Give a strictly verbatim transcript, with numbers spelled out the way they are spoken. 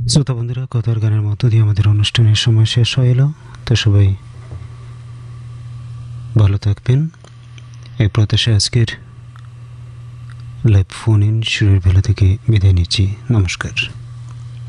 শ্রোতা বন্ধুরা, কথার গানের মধ্য দিয়ে আমাদের অনুষ্ঠানের সময় শেষ হয়ে এলো। তো সবাই ভালো থাকবেন এই প্রত্যাশা আজকের লাইভ ফোন ইন সুরের ভেলা থেকে বিদায় নিচ্ছি। নমস্কার।